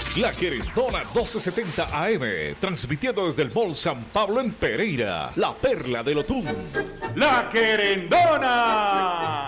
La Querendona 1270 AM, transmitiendo desde el Mall San Pablo en Pereira, la perla del Otún. La Querendona.